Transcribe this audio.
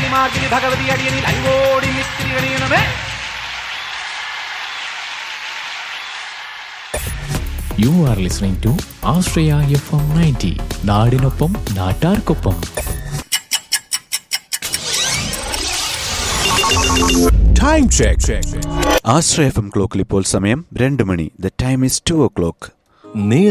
മാർഗിനി Bhagavathi അടിയനിൽ അരിവോടി മിത്തിരി കണിയണമേ. You are listening to Australia FM 90. നാടിനൊപ്പം നാട്ടാർക്കൊപ്പം. Time check. Australia FM ക്ലോക്കിൽ ഇപ്പോൾ സമയം 2 മണി. The time is 2 o'clock.